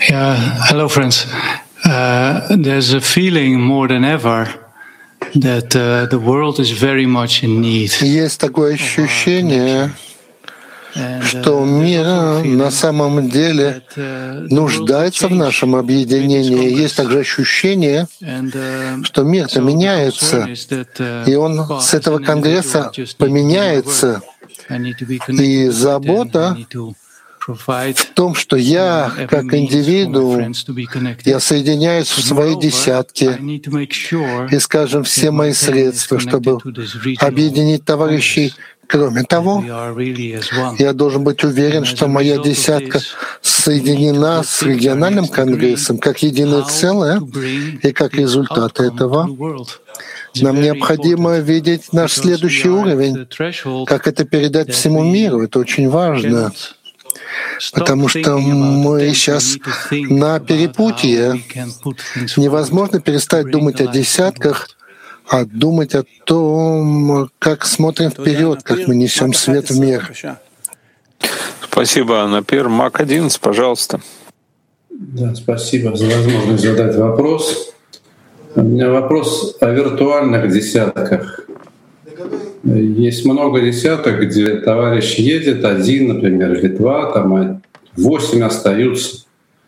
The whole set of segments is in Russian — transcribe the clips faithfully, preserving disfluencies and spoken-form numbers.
Yeah, hello, friends. Uh, there's a feeling more than ever that uh, the world is very much in need. Есть такое ощущение, что мир на самом деле нуждается в нашем объединении. Есть также ощущение, что мир-то меняется, и он с этого конгресса поменяется. И забота в том, что я, как индивидуум, я соединяюсь в свои десятки и, скажем, все мои средства, чтобы объединить товарищей. Кроме того, я должен быть уверен, что моя десятка соединена с региональным конгрессом как единое целое, и как результат этого нам необходимо видеть наш следующий уровень, как это передать всему миру. Это очень важно. Потому что мы сейчас на перепутье. Невозможно перестать думать о десятках, а думать о том, как смотрим вперед, как мы несем свет в мир. Спасибо, Напир. Мак одиннадцать, пожалуйста. Да, спасибо за возможность задать вопрос. У меня вопрос о виртуальных десятках. Есть много десяток, где товарищ едет один, например, или два, там восемь остаются.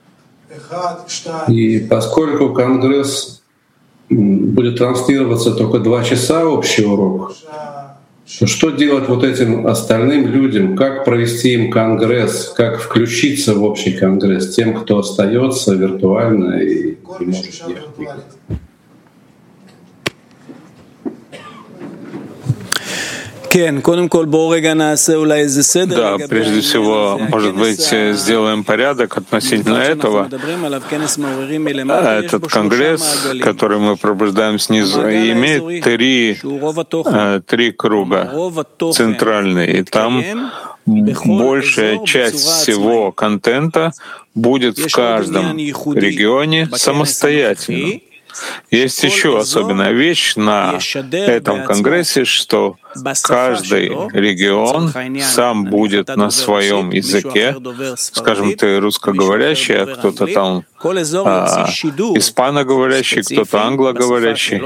И поскольку Конгресс будет транслироваться только два часа общий урок, то что делать вот этим остальным людям? Как провести им Конгресс? Как включиться в общий Конгресс тем, кто остается виртуально и не может ехать? Да, прежде всего, может быть, сделаем порядок относительно этого. Этот конгресс, который мы пробуждаем снизу, имеет три, три круга центральные. И там большая часть всего контента будет в каждом регионе самостоятельно. Есть еще особенная вещь на этом конгрессе, что каждый регион сам будет на своем языке. Скажем, ты русскоговорящий, а кто-то там а, испаноговорящий, кто-то англоговорящий.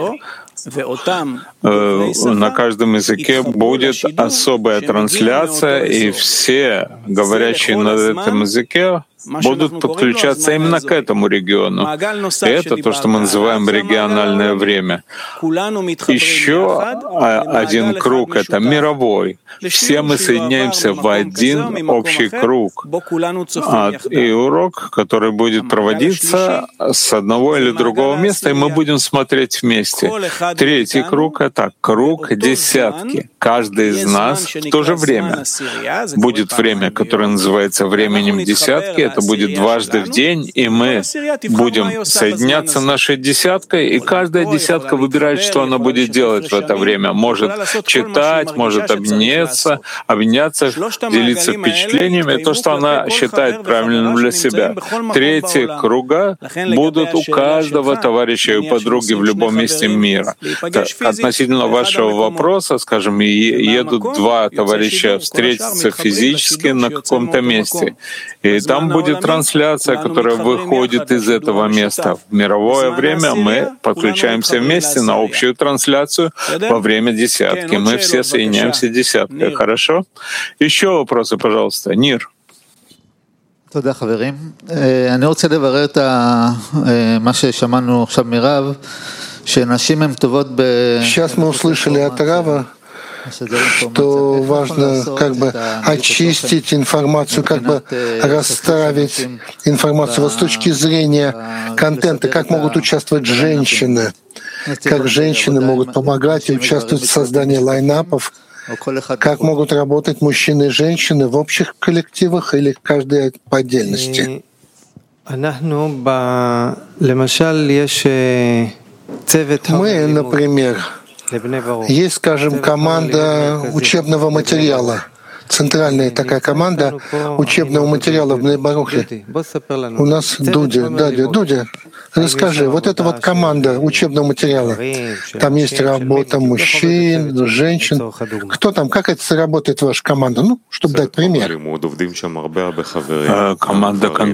На каждом языке будет особая трансляция, и все говорящие на этом языке будут подключаться именно к этому региону. И это то, что мы называем региональное время. Еще один круг — это мировой. Все мы соединяемся в один общий круг. И урок, который будет проводиться с одного или другого места, и мы будем смотреть вместе. Третий круг — это круг десятки. Каждый из нас в то же время. Будет время, которое называется временем десятки. Это будет дважды в день, и мы будем соединяться нашей десяткой, и каждая десятка выбирает, что она будет делать в это время. Может читать, может объединяться, объединяться, делиться впечатлениями, то, что она считает правильным для себя. Третьи круга будут у каждого товарища и подруги в любом месте мира. Относительно вашего вопроса, скажем, едут два товарища встретиться физически на каком-то месте, и там будет трансляция, которая выходит из этого места. В мировое время мы подключаемся вместе на общую трансляцию во время десятки. Мы все соединяемся десяткой. Хорошо? Еще вопросы, пожалуйста. Нир. תודה חברים. אני רוצה לברר את מה ששמענו עכשיו מרב, שנשים הן טובות ב... Сейчас мы услышали от Рава, что важно как бы очистить информацию, как бы расставить информацию вот с точки зрения контента, как могут участвовать женщины, как женщины могут помогать и участвовать в создании лайнапов, как могут работать мужчины и женщины в общих коллективах или каждый по отдельности. Мы, например, есть, скажем, команда учебного материала, центральная такая команда учебного материала в Бней-Барухе. У нас Дудя, Дадя, Дудя, расскажи, вот эта вот команда учебного материала, там есть работа мужчин, женщин. Кто там, как это работает ваша команда? Ну, чтобы дать пример. Команда